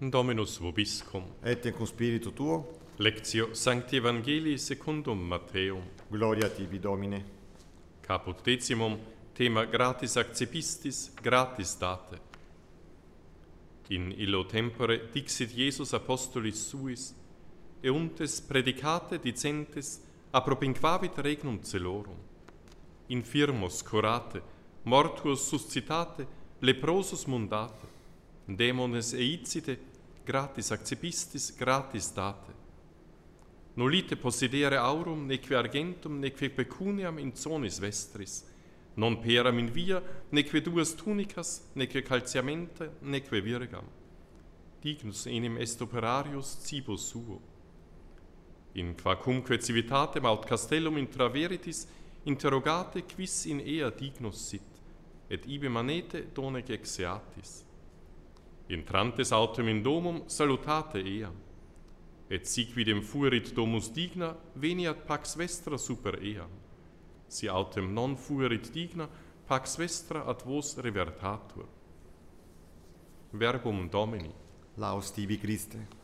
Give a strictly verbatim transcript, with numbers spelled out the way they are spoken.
Dominus vobiscum. Et in cum spiritu tuo, Lectio Sancti Evangelii secundum Matteum. gloria tibi, Domine. Caput decimum, thema gratis accepistis, gratis date. In illo tempore dixit Iesus apostolis suis, euntes predicate dicentes, apropinquavit regnum celorum. Infirmos curate, mortuos suscitate, leprosus mundate, demones eicite, gratis accepistis, gratis date. Nolite possidere aurum, neque argentum, neque pecuniam in zonis vestris, non peram in via, neque duas tunicas, neque calciamente, neque virgam. Dignus enim est operarius cibus suo. In quacumque civitatem aut castellum intraveritis, interrogate quis in ea dignus sit, et ibe manete donec exeatis. Intrantes autem in domum salutate eam, et sic videm fuerit domus digna, veniat pax vestra super eam. Si autem non fuerit digna, pax vestra ad vos revertatur. Verbum Domini. Laus tibi, Christe.